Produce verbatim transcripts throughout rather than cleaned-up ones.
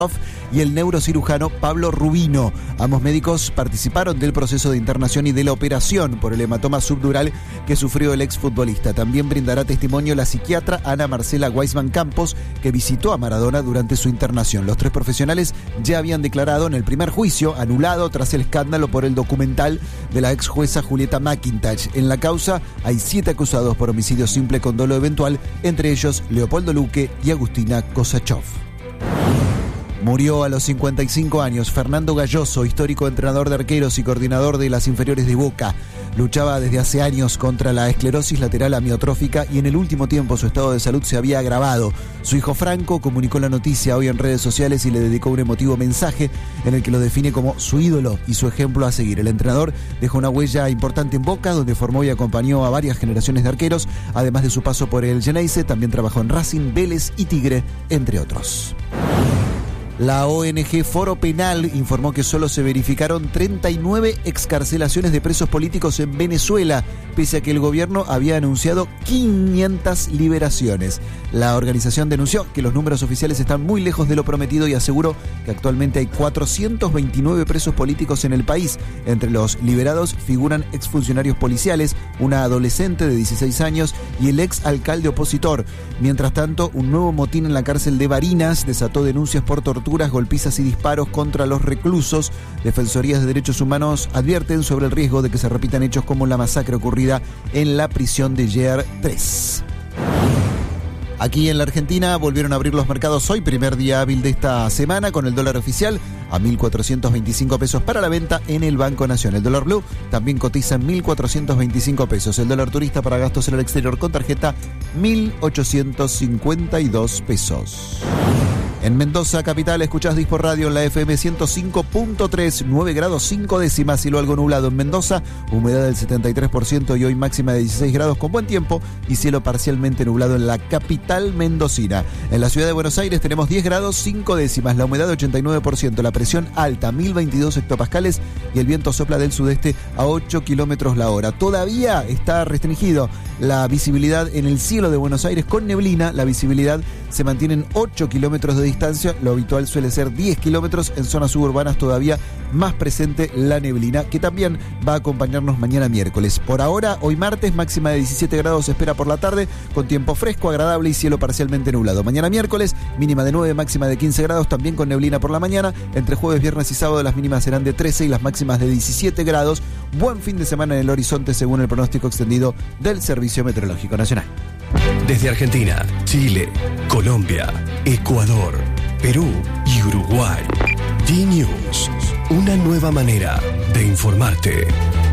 y el neurocirujano Pablo Rubino. Ambos médicos participaron del proceso de internación y de la operación por el hematoma subdural que sufrió el exfutbolista. También brindará testimonio la psiquiatra Ana Marcela Weisman Campos, que visitó a Maradona durante su internación. Los tres profesionales ya habían declarado en el primer juicio, anulado tras el escándalo por el documental de la ex jueza Julieta McIntosh. En la causa hay siete acusados por homicidio simple con dolo eventual, entre ellos Leopoldo Luque y Agustina Kosachov. Murió a los cincuenta y cinco años Fernando Galloso, histórico entrenador de arqueros y coordinador de las inferiores de Boca. Luchaba desde hace años contra la esclerosis lateral amiotrófica y en el último tiempo su estado de salud se había agravado. Su hijo Franco comunicó la noticia hoy en redes sociales y le dedicó un emotivo mensaje en el que lo define como su ídolo y su ejemplo a seguir. El entrenador dejó una huella importante en Boca, donde formó y acompañó a varias generaciones de arqueros. Además de su paso por el Geneise, también trabajó en Racing, Vélez y Tigre, entre otros. La O N G Foro Penal informó que solo se verificaron treinta y nueve excarcelaciones de presos políticos en Venezuela, pese a que el gobierno había anunciado quinientas liberaciones. La organización denunció que los números oficiales están muy lejos de lo prometido y aseguró que actualmente hay cuatrocientos veintinueve presos políticos en el país. Entre los liberados figuran exfuncionarios policiales, una adolescente de dieciséis años y el ex alcalde opositor. Mientras tanto, un nuevo motín en la cárcel de Barinas desató denuncias por tortura, golpizas y disparos contra los reclusos. Defensorías de Derechos Humanos advierten sobre el riesgo de que se repitan hechos como la masacre ocurrida en la prisión de Yer tres. Aquí en la Argentina volvieron a abrir los mercados hoy, primer día hábil de esta semana, con el dólar oficial a mil cuatrocientos veinticinco pesos para la venta en el Banco Nación. El dólar blue también cotiza en mil cuatrocientos veinticinco pesos. El dólar turista para gastos en el exterior con tarjeta, mil ochocientos cincuenta y dos pesos. En Mendoza, capital, escuchás Dispo Radio en la F M ciento cinco punto tres, nueve grados cinco décimas, cielo algo nublado en Mendoza, humedad del setenta y tres por ciento y hoy máxima de dieciséis grados con buen tiempo y cielo parcialmente nublado en la capital mendocina. En la ciudad de Buenos Aires tenemos diez grados cinco décimas, la humedad ochenta y nueve por ciento, la presión alta mil veintidós hectopascales y el viento sopla del sudeste a ocho kilómetros la hora. Todavía está restringido la visibilidad en el cielo de Buenos Aires con neblina, la visibilidad se mantiene en ocho kilómetros de distancia, lo habitual suele ser diez kilómetros, en zonas suburbanas todavía más presente la neblina, que también va a acompañarnos mañana miércoles. Por ahora, hoy martes, máxima de diecisiete grados se espera por la tarde, con tiempo fresco, agradable y cielo parcialmente nublado. Mañana miércoles, mínima de nueve, máxima de quince grados, también con neblina por la mañana. Entre jueves, viernes y sábado las mínimas serán de trece y las máximas de diecisiete grados. Buen fin de semana en el horizonte según el pronóstico extendido del Servicio Meteorológico Nacional. Desde Argentina, Chile, Colombia, Ecuador, Perú y Uruguay. D-News, una nueva manera de informarte.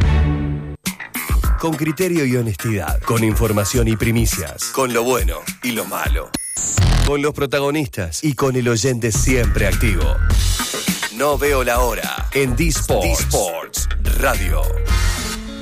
Con criterio y honestidad, con información y primicias, con lo bueno y lo malo, con los protagonistas y con el oyente siempre activo. No veo la hora en D-Sports, D-Sports Radio.